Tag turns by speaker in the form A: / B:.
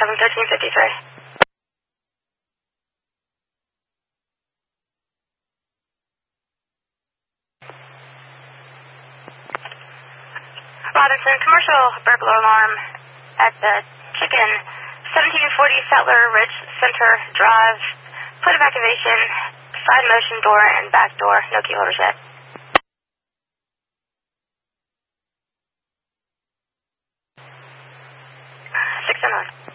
A: 1353. Robinson, commercial burglar alarm at the Chicken, 1740 Settler Ridge Center Drive. Point of activation, side motion door and back door. No key holders yet. 609.